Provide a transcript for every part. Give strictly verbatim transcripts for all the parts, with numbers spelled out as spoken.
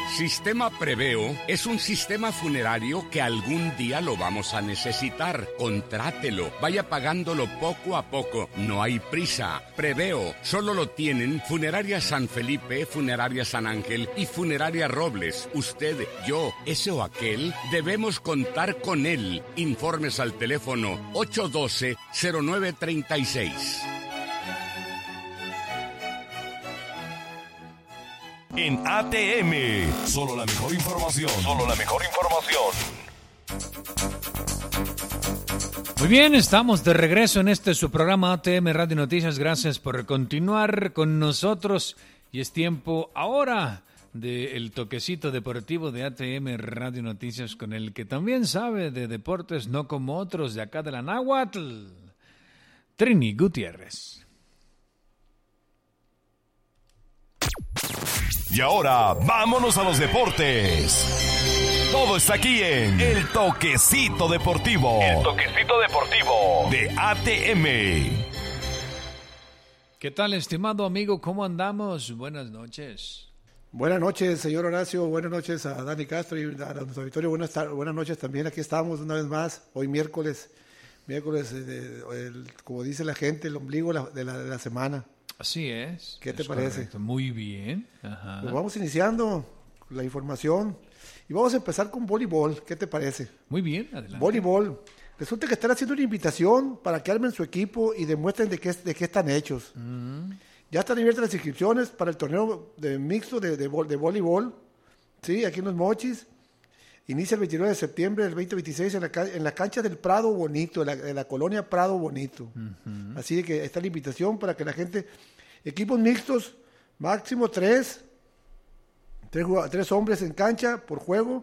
Sistema Preveo es un sistema funerario que algún día lo vamos a necesitar. Contrátelo, vaya pagándolo poco a poco. No hay prisa. Preveo solo lo tienen Funeraria San Felipe, Funeraria San Ángel y Funeraria Robles. Usted, yo, ese o aquel, debemos contar con él. Informes al teléfono ocho uno dos, cero nueve tres seis. En A T M, solo la mejor información. Solo la mejor información. Muy bien, estamos de regreso en este su programa A T M Radio Noticias. Gracias por continuar con nosotros. Y es tiempo ahora del toquecito deportivo de A T M Radio Noticias, con el que también sabe de deportes, no como otros de acá de la Náhuatl, Trini Gutiérrez. Y ahora, vámonos a los deportes. Todo está aquí en El Toquecito Deportivo. El Toquecito Deportivo de A T M. ¿Qué tal, estimado amigo? ¿Cómo andamos? Buenas noches. Buenas noches, señor Horacio. Buenas noches a Dani Castro y a nuestro auditorio. Buenas, tar- buenas noches también. Aquí estamos una vez más, hoy miércoles. Miércoles, eh, el, como dice la gente, el ombligo la- de la, de la semana. Así es. ¿Qué te es parece? Correcto. Muy bien. Ajá. Pues vamos iniciando la información y vamos a empezar con voleibol. ¿Qué te parece? Muy bien, adelante. Voleibol. Resulta que están haciendo una invitación para que armen su equipo y demuestren de qué, de qué están hechos. Mm. Ya están abiertas las inscripciones para el torneo de mixto de, de, vo- de voleibol. Sí, aquí en Los Mochis. Inicia el veintinueve de septiembre del veinte veintiséis en la, ca- en la cancha del Prado Bonito, en la, en la colonia Prado Bonito. Uh-huh. Así que está la invitación para que la gente, equipos mixtos, máximo tres, tres, jugad- tres hombres en cancha por juego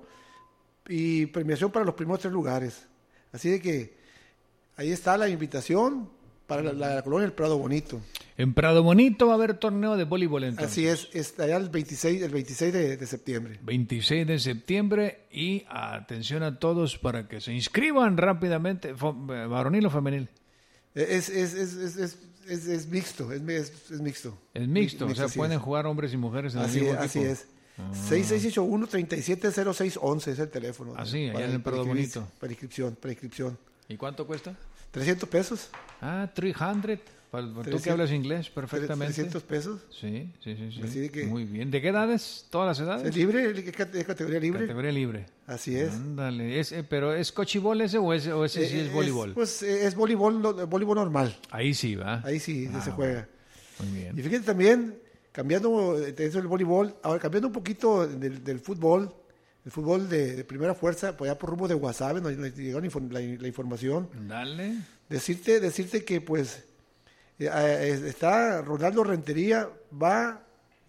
y premiación para los primeros tres lugares. Así de que ahí está la invitación para la, la colonia del Prado Bonito. En Prado Bonito va a haber torneo de voleibol entonces. Así es, es allá el veintiséis, el veintiséis de, de septiembre. veintiséis de septiembre y atención a todos para que se inscriban rápidamente. Fo- eh, ¿Varonil o femenil? Es, es, es, es, es, es, es mixto, es, es, es mixto. Es mixto, Mi- o sea, así pueden es. jugar hombres y mujeres en Así el es, mismo así equipo. es. seis seis ocho uno, tres siete cero seis once es el teléfono. Así, allá Para- en el para Prado inscribirse, Bonito. Para inscripción, para inscripción. ¿Y cuánto cuesta? trescientos pesos. Ah, trescientos. Para, tú que trescientos. hablas inglés perfectamente. trescientos pesos. Sí, sí, sí. sí. Así de que- Muy bien. ¿De qué edades? ¿Todas las edades? Es libre, es cat- es categoría libre. Categoría libre. Así es. Ándale. Es, eh, ¿Pero es cochibol ese o ese, o ese sí Eh, es voleibol? Pues eh, es voleibol, no- voleibol normal. Ahí sí, ¿va? Ahí sí Ah, se juega. Muy bien. Y fíjate también, cambiando eh, eso del voleibol, ahora cambiando un poquito del, del fútbol, el fútbol de, de primera fuerza, pues allá por rumbo de Guasave, nos, nos llegó la, infor- la, la información. Dale. Decirte, decirte que pues eh, eh, está Ronaldo Rentería, va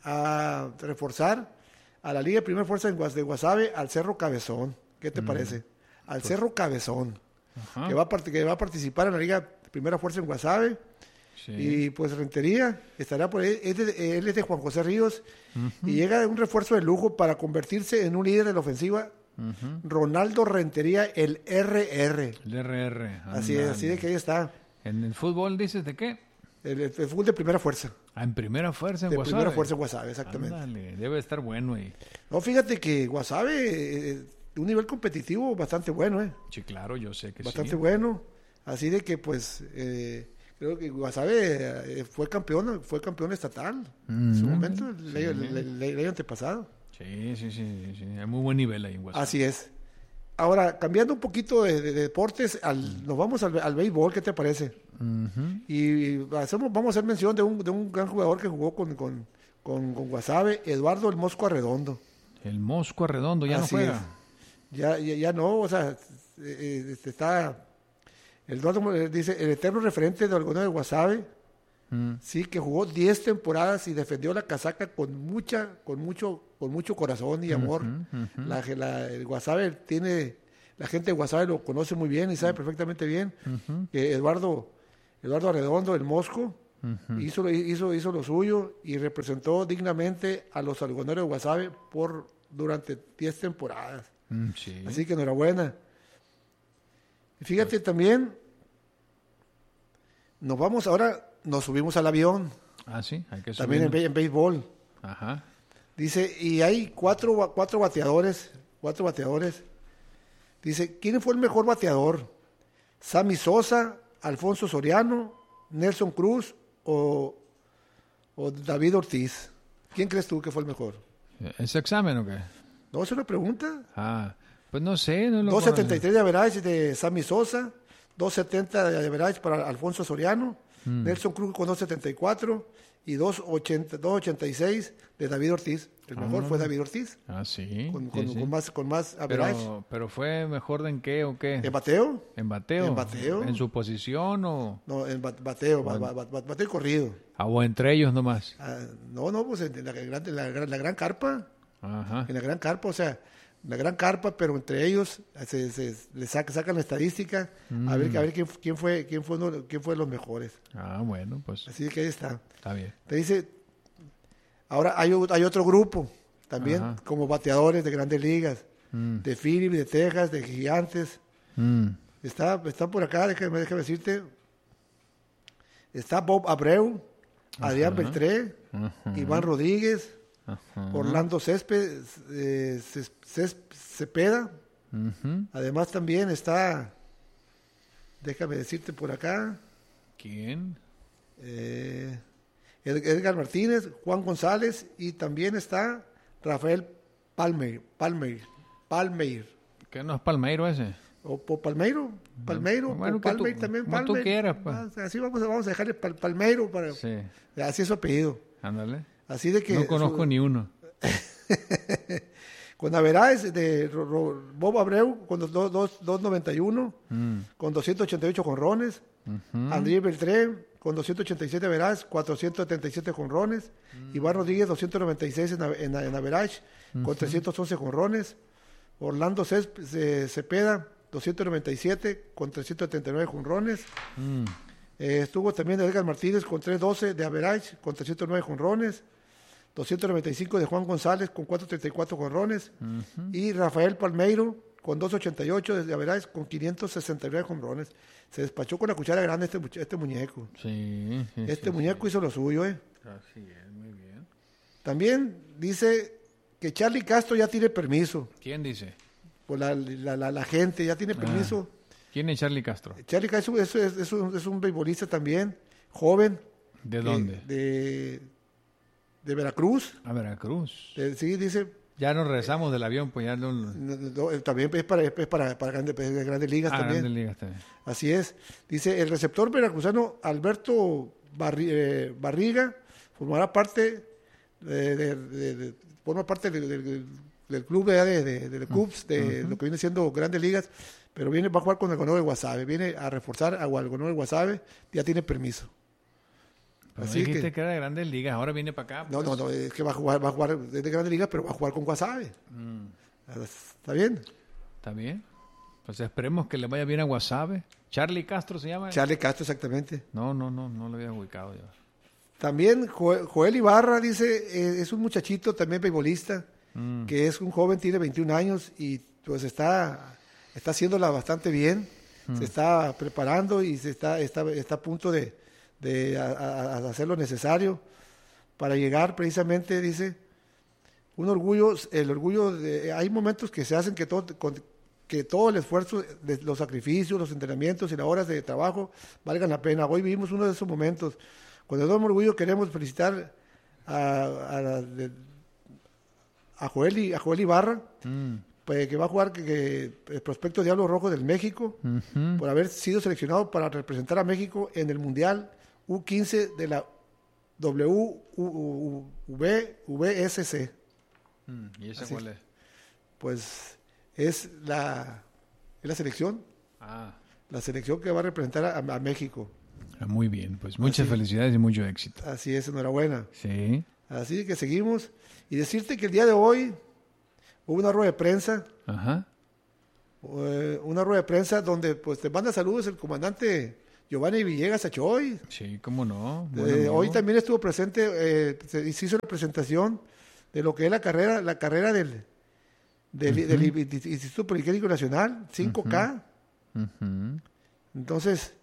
a reforzar a la Liga de Primera Fuerza en Guas- de Guasave al Cerro Cabezón. ¿Qué te parece? Al Cerro Cabezón, Ajá. que va, a part- que va a participar en la Liga de Primera Fuerza en Guasave. Sí. Y pues Rentería estará por ahí, es de- él es de Juan José Ríos y llega un refuerzo de lujo para convertirse en un líder de la ofensiva. Ujú. Ronaldo Rentería, el R R. El R R. Así es, ándale. así de que ahí está. ¿En el fútbol dices de qué? El, el fútbol de primera fuerza. Ah, en primera fuerza en De Guasave. primera fuerza en Guasave, exactamente. Ándale, debe estar bueno ahí. No, fíjate que Guasave, eh, un nivel competitivo bastante bueno, ¿eh? Sí, claro, yo sé que Bastante sí. bueno. Así de que pues eh, creo que Guasave eh, fue campeón, fue campeón estatal en su Mm, momento, el, sí. el- el- el año antepasado. Sí, sí, sí, sí. Hay muy buen nivel ahí en Guasave. Así es. Ahora, cambiando un poquito de, de- de deportes, al, nos vamos al, al béisbol, ¿qué te parece? Ujú. Y hacemos, vamos a hacer mención de un, de un gran jugador que jugó con, con, con, con Guasave, Eduardo el Mosco Arredondo. El Mosco Arredondo ya Así no juega. es. Ya, ya, ya no, o sea, eh, eh, este, está... Eduardo eh, dice, el eterno referente de Algodón de Guasave, Mm. sí, que jugó diez temporadas y defendió la casaca con mucha, con mucho, con mucho corazón y amor. Ujú, ujú. La, la- el Guasave tiene, la gente de Guasave lo conoce muy bien y sabe perfectamente bien Ujú, que Eduardo, Eduardo Arredondo, el Mosco, ujú. hizo, hizo, hizo lo suyo y representó dignamente a los algodoneros de Guasave por durante diez temporadas. Mm, sí. Así que enhorabuena. Y fíjate también, nos vamos ahora, nos subimos al avión, Ah, sí, hay que también en, subir. be- en béisbol. Ajá. Dice, y hay cuatro, cuatro bateadores, cuatro bateadores. Dice, ¿quién fue el mejor bateador? ¿Sammy Sosa, Alfonso Soriano, Nelson Cruz o, o David Ortiz? ¿Quién crees tú que fue el mejor? ¿Es examen o qué? No, es una pregunta. Ah, pues no sé. No lo dos setenta y tres de average de Sammy Sosa, dos setenta de average para Alfonso Soriano, mm. Nelson Cruz con dos setenta y cuatro y dos ochenta y seis de David Ortiz. El mejor ah. fue David Ortiz. Ah, sí. Con, sí, con, sí. con más, con más average. Pero, pero fue mejor de en qué o qué? ¿En bateo? ¿En bateo? ¿En bateo? ¿En su posición o...? No, en bateo, ba, ba, ba, bateo y corrido. Ah, o entre ellos nomás. Ah, no, no, pues en la, gran, en la, la gran carpa. Ajá. En la gran carpa, o sea, la gran carpa, pero entre ellos se, se, se le saca, sacan la estadística mm. a ver, a ver quién, quién fue quién fue uno, quién fue los mejores. Ah, bueno, pues. Así que ahí está. Está bien. Te dice, ahora hay, hay otro grupo también, ajá, como bateadores de Grandes Ligas, mm. de Phillies, de Texas, de Gigantes. Mm. Está, está por acá, déjame, déjame decirte. Está Bob Abreu, ajá, Adrián Beltré, ajá, Iván Rodríguez, ajá, Orlando Césped, eh, Cepeda. Uh-huh. Además también está, déjame decirte por acá. ¿Quién? Eh, Edgar Martínez, Juan González y también está Rafael Palmeir. Palmeir. Palmeir. ¿Qué no es Palmeiro ese? O, o Palmeiro. Palmeiro. Bueno, o Palmeir tú, también. Como Palmeir. tú quieras. Pues. Así vamos, vamos a dejarle pal, Palmeiro. Para, sí. Así es su apellido. Ándale. Así de que. No conozco su, ni uno. Con Average de Ro, Ro, Bob Abreu con dos noventa y uno, mm. con doscientos ochenta y ocho jonrones. Uh-huh. Andrés Beltré con doscientos ochenta y siete Average, cuatrocientos setenta y siete jonrones. Mm. Iván Rodríguez doscientos noventa y seis en, en, en Average, uh-huh, con trescientos once jonrones. Orlando Cepeda doscientos noventa y siete con trescientos setenta y nueve jonrones. Mm. Eh, estuvo también Edgar Martínez con trescientos doce de Average, con trescientos nueve jonrones. doscientos noventa y cinco de Juan González con cuatrocientos treinta y cuatro jonrones. Uh-huh. Y Rafael Palmeiro con doscientos ochenta y ocho de Average con quinientos sesenta y nueve jonrones. Se despachó con la cuchara grande este, este muñeco. Sí, sí, este sí, muñeco sí. hizo lo suyo, ¿eh? Así es, muy bien. También dice que Charlie Castro ya tiene permiso. ¿Quién dice? Pues la, la, la, la gente ya tiene permiso. Ah. ¿Quién es Charlie Castro? Charlie Castro es, es, es, un, es un beisbolista también, joven. ¿De dónde? De, de Veracruz. A Veracruz. De, sí, dice... Ya nos regresamos del avión, pues ya no... no, no también es para, es para, para grandes, grandes ligas ah, también. Grandes ligas también. Así es. Dice, el receptor veracruzano Alberto Barri, eh, Barriga formará parte de, de, de, de forma parte de, de, de, del club de, de, de, de, de Cubs, de uh-huh, lo que viene siendo grandes ligas, pero viene va a jugar con el Algodones de Guasave, viene a reforzar a Algodones de Guasave, ya tiene permiso. Pero así dijiste que, que era de Grandes Ligas, ahora viene para acá. Pues. No, no, no, es que va a jugar, va a jugar de Grandes Ligas, pero va a jugar con Guasave. Mm. ¿Está bien? Está bien. Pues esperemos que le vaya bien a Guasave. Charlie Castro se llama. Charlie Castro, exactamente. No, no, no, no lo había ubicado yo. También Joel, Joel Ibarra, dice, eh, es un muchachito, también beisbolista, mm. que es un joven, tiene veintiún años y pues está, está haciéndola bastante bien. Mm. Se está preparando y se está, está, está a punto de... de a, a, a hacer lo necesario para llegar precisamente, dice, un orgullo, el orgullo, de, hay momentos que se hacen que todo, con, que todo el esfuerzo, de los sacrificios, los entrenamientos y las horas de trabajo valgan la pena. Hoy vivimos uno de esos momentos. Con el orgullo queremos felicitar a, a, a, Joel, y, a Joel Ibarra, mm. pues, que va a jugar que, que, el prospecto Diablo Rojo del México, uh-huh, por haber sido seleccionado para representar a México en el Mundial U quince de la W V S C. Mm, ¿Y esa Así, cuál es? Pues es la, es la selección. Ah. La selección que va a representar a, a México. Ah, muy bien, pues muchas así, felicidades y mucho éxito. Así es, enhorabuena. Sí. Así que seguimos. Y decirte que el día de hoy hubo una rueda de prensa. Ajá. Uh, una rueda de prensa donde pues te manda saludos el comandante Giovanni Villegas Achoy. Sí, cómo no. Eh, hoy también estuvo presente, eh, se hizo la presentación de lo que es la carrera, la carrera del, del, uh-huh, del Instituto Politécnico Nacional, cinco K. Uh-huh. Uh-huh. Entonces,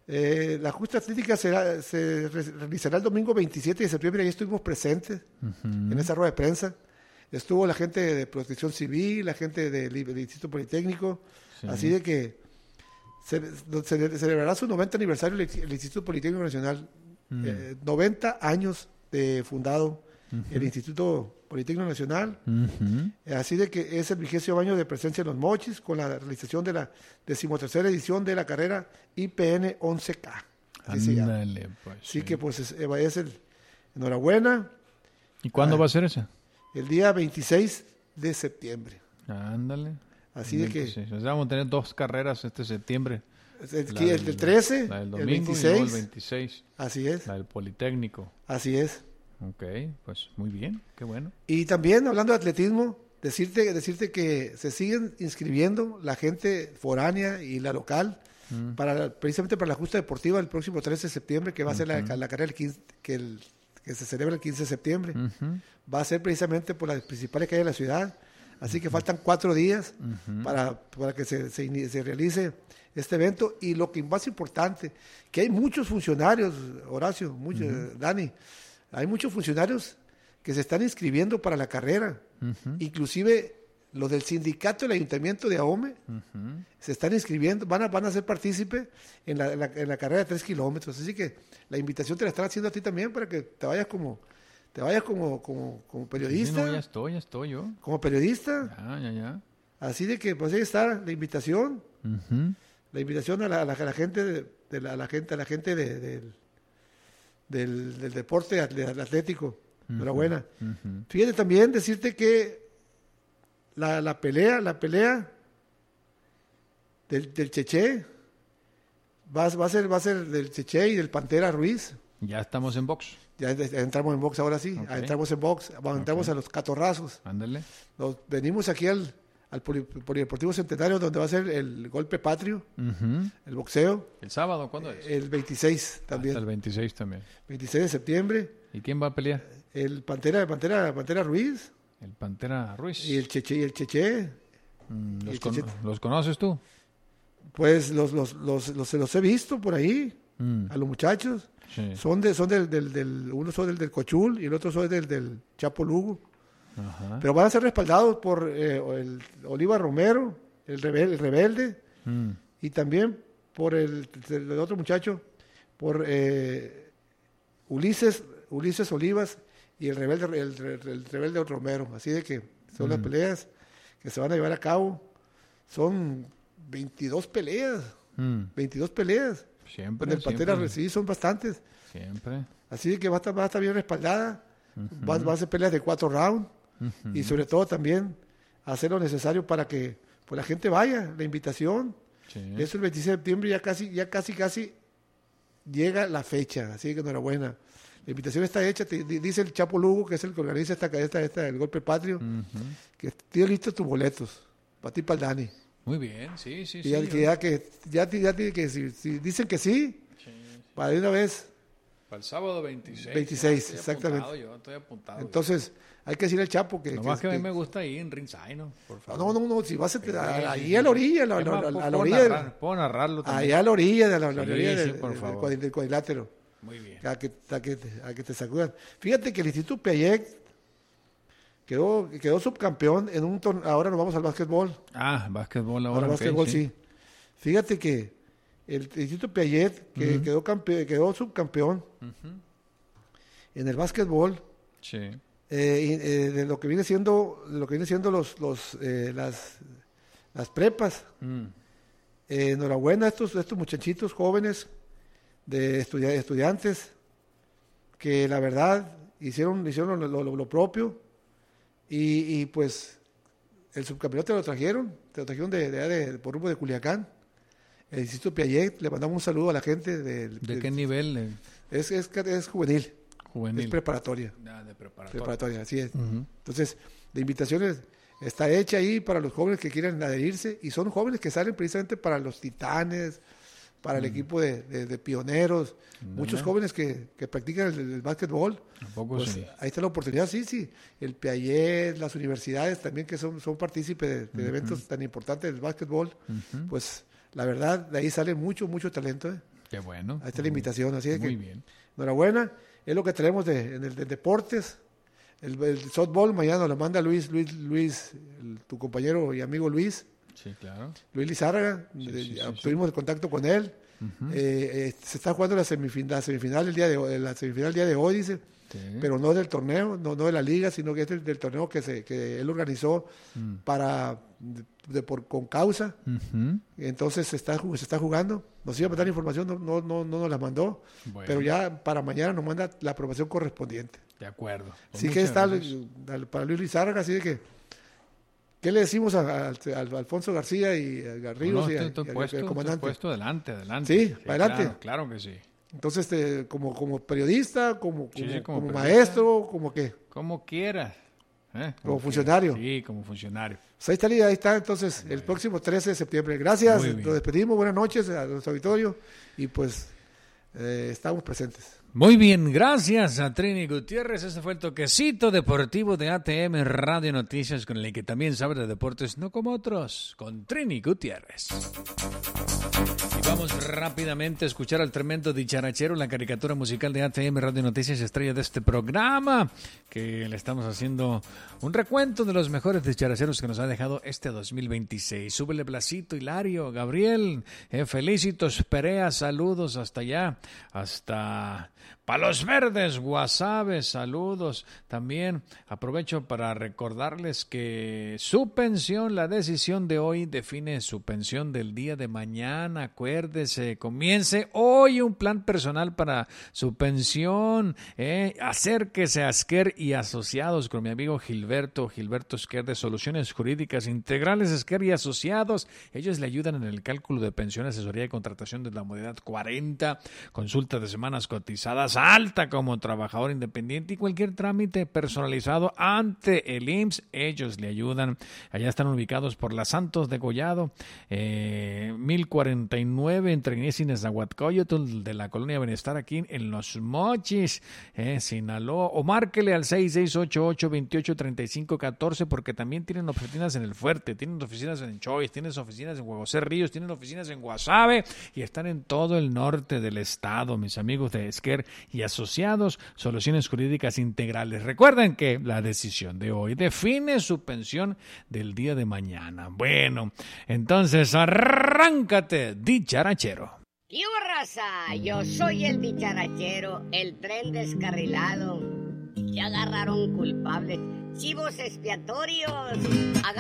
Eh, la justa atlética será, se realizará el domingo veintisiete de septiembre. Ahí estuvimos presentes uh-huh. en esa rueda de prensa. Estuvo la gente de Protección Civil, la gente del, del Instituto Politécnico. Sí. Así de que se, se, se celebrará su noventa aniversario el, el Instituto Politécnico Nacional. Uh-huh. Eh, noventa años de fundado uh-huh. el Instituto Politécnico Nacional. Uh-huh. Eh, así de que es el vigésimo año de presencia en Los Mochis con la realización de la decimotercera edición de la carrera I P N once K. Ándale, pues. Así sí. que pues es, es el enhorabuena. ¿Y cuándo ah, va a ser esa? El día veintiséis de septiembre. Ándale. Así veintiséis. De que... Entonces, vamos a tener dos carreras este septiembre. El, el, el del trece, la del domingo, el veintiséis. Y el veintiséis. Así es. La del Politécnico. Así es. Ok, pues muy bien, qué bueno. Y también, hablando de atletismo, decirte, decirte que se siguen inscribiendo la gente foránea y la local mm. para precisamente para la justa deportiva el próximo trece de septiembre, que va a ser uh-huh. la, la carrera del quince, que, el, que se celebra el quince de septiembre. Uh-huh. Va a ser precisamente por las principales calles de la ciudad. Así uh-huh. que faltan cuatro días uh-huh. para, para que se, se, se realice este evento. Y lo que más importante, que hay muchos funcionarios, Horacio, muchos, uh-huh. Dani, hay muchos funcionarios que se están inscribiendo para la carrera. Uh-huh. Inclusive los del sindicato del ayuntamiento de Ahome uh-huh. se están inscribiendo, van a, van a ser partícipes en la, en, la, en la carrera de tres kilómetros. Así que la invitación te la están haciendo a ti también para que te vayas como... Te vayas como, como, como periodista. Sí, no, ya estoy, ya estoy yo. Como periodista. Ya, ya, ya. Así de que, pues ahí está la invitación. Uh-huh. La invitación a la, a la, a la gente, de, de la, a la gente, a la gente de, de, del, del deporte atlético. Uh-huh. Enhorabuena. Uh-huh. Fíjate también decirte que la, la pelea, la pelea del, del Cheche va, va a ser, va a ser del Cheche y del Pantera Ruiz. Ya estamos en box. Ya entramos en box ahora sí, okay. entramos en box, entramos okay. a los catorrazos. Ándale. Nos venimos aquí al, al Poli, Polideportivo Centenario, donde va a ser el golpe patrio, uh-huh. el boxeo. ¿El sábado cuándo es? El veintiséis también. Hasta el veintiséis también. veintiséis de septiembre. ¿Y quién va a pelear? El Pantera, Pantera, Pantera Ruiz. El Pantera Ruiz. Y el Cheche. Y el Cheche. Mm, ¿los, el con, Cheche. ¿Los conoces tú? Pues los, los, los, los, los he visto por ahí, mm. a los muchachos. Sí. Son de son del, del, del uno son del, del Cochul y el otro son del, del Chapo Lugo. Ajá. Pero van a ser respaldados por eh, el Oliva Romero, el rebelde, el rebelde mm. y también por el, el otro muchacho, por eh, Ulises Ulises Olivas y el rebelde el, el, el rebelde Romero. Así de que son mm. las peleas que se van a llevar a cabo. Son veintidós peleas, mm. veintidós peleas. Siempre, en el Pantera, sí, son bastantes. Siempre. Así que va a estar, va a estar bien respaldada. Uh-huh. Va, va a ser peleas de cuatro rounds. Uh-huh. Y sobre todo también hacer lo necesario para que pues, la gente vaya. La invitación. Sí. Eso el veintiséis de septiembre ya casi, ya casi, casi llega la fecha. Así que enhorabuena. La invitación está hecha. Te, dice el Chapo Lugo, que es el que organiza esta, esta, esta el golpe patrio, uh-huh. que tiene listos tus boletos. Para ti, para el Dani. Muy bien, sí, sí, y sí. Ya, que, ya que ya, ya tiene que si, si dicen que sí, sí, para de una vez. Para el sábado veintiséis. veintiséis, estoy exactamente. Apuntado, yo estoy apuntado. Entonces, hay que decirle al Chapo que... No que, más que, que a mí que, me gusta ir en ringside, ¿no? Por favor. No, no, no, si vas a, sí, a, ahí sí, a la orilla, sí. a, la, a, a, a la orilla. Narrar, de, puedo narrarlo también. Allá a la orilla, de la, sí, la orilla sí, del, por del, favor. del, del cuadrilátero. Muy bien. A que, a, que, a que te sacudan. Fíjate que el Instituto Piaget quedó, quedó subcampeón en un torneo. Ahora nos vamos al básquetbol. Ah, básquetbol ahora. Al básquetbol, okay, sí. sí. Fíjate que el Instituto Piaget que uh-huh. quedó, campe, quedó subcampeón uh-huh. en el básquetbol. Sí. Eh, eh, de lo que viene siendo, de lo que viene siendo los, los, eh, las, las prepas. Mm. Eh, enhorabuena a estos, estos muchachitos jóvenes de estudia, estudiantes que la verdad hicieron, hicieron lo, lo, lo propio y, y pues el subcampeonato te lo trajeron, te lo trajeron de, de, de, de por rumbo de Culiacán. El Instituto Piaget, le mandamos un saludo a la gente. Del, ¿De del, qué nivel? Es, es, es juvenil. Juvenil. Es preparatoria. Ah, de preparatoria. Preparatoria, así es. Uh-huh. Entonces, la invitación es, está hecha ahí para los jóvenes que quieran adherirse y son jóvenes que salen precisamente para los Titanes, para uh-huh. el equipo de, de, de pioneros, uh-huh. muchos jóvenes que, que practican el, el básquetbol. ¿A poco pues, sí? Ahí está la oportunidad, sí, sí. El Piaget, las universidades también que son, son partícipes de, de uh-huh. eventos tan importantes del básquetbol, uh-huh. pues la verdad, de ahí sale mucho, mucho talento. ¿eh? Qué bueno. Ahí está la invitación, así es Muy que bien. enhorabuena. Es lo que tenemos de, en el de deportes. El, el softball mañana lo manda Luis, Luis, Luis, el, tu compañero y amigo Luis. Sí, claro. Luis Lizárraga, Sí, eh, sí, sí, tuvimos el contacto con él. Uh-huh. eh, eh, se está jugando la semifinal, la semifinal el día de hoy, la semifinal el día de hoy, dice, Sí. pero no del torneo, no, no de la liga, sino que es del, del torneo que se que él organizó Mm. para de, de por con causa. Uh-huh. Entonces se está se está jugando. Nos iba a mandar información, no no no, no nos la mandó, Bueno. pero ya para mañana nos manda la aprobación correspondiente. De acuerdo. Pues Así que muchas está gracias. al- para Luis Lizárraga, así de que ¿qué le decimos a, a- a Alfonso García y a Garrigos No, y, a- estoy- estoy y al- puesto, al estoy comandante? puesto adelante, adelante. Sí, para adelante. Claro, claro que sí. Entonces, este, como, como periodista, como, Sí, como, sí, como como periodista. maestro, como qué. Como quieras. ¿eh? Como quieras. funcionario. Sí, como funcionario. Pues ahí está, Lidia, ahí está. Entonces, el próximo trece de septiembre. Gracias, Muy bien. nos despedimos. Buenas noches a nuestro auditorio y pues eh, estamos presentes. Muy bien, gracias a Trini Gutiérrez. Este fue el toquecito deportivo de A T M Radio Noticias, con el que también sabe de deportes, no como otros, con Trini Gutiérrez. Y vamos rápidamente a escuchar al tremendo dicharachero, la caricatura musical de A T M Radio Noticias, estrella de este programa, que le estamos haciendo un recuento de los mejores dicharacheros que nos ha dejado este dos mil veintiséis. Súbele, Blasito, Hilario, Gabriel, eh, Felicitos, Perea, saludos hasta allá, hasta Palos Verdes, Guasave, saludos. También aprovecho para recordarles que su pensión, la decisión de hoy define su pensión del día de mañana. Acuérdese, comience hoy un plan personal para su pensión. Eh. Acérquese a Esquer y Asociados con mi amigo Gilberto, Gilberto Esquer de Soluciones Jurídicas Integrales Esquer y Asociados. Ellos le ayudan en el cálculo de pensión, asesoría y contratación de la modalidad cuarenta, consulta de semanas cotizadas alta como trabajador independiente y cualquier trámite personalizado ante el I M S S. Ellos le ayudan. Allá están ubicados por la Santos de Collado, eh, mil cuarenta y nueve entre Inés y Nezahualcóyotl, de la Colonia Bienestar, aquí en Los Mochis, eh, Sinaloa. O márquele al seis seis ocho ocho, veintiocho, treinta y cinco, catorce, porque también tienen oficinas en El Fuerte, tienen oficinas en Choice, tienen oficinas en Huevos Ríos, tienen oficinas en Guasave y están en todo el norte del estado, mis amigos de Esquer y Asociados, Soluciones Jurídicas Integrales. Recuerden que la decisión de hoy define su pensión del día de mañana. Bueno, entonces arráncate, dicharachero. ¡Y hubo, raza! Yo soy el dicharachero, el tren descarrilado. Ya agarraron culpables, chivos expiatorios. Agarra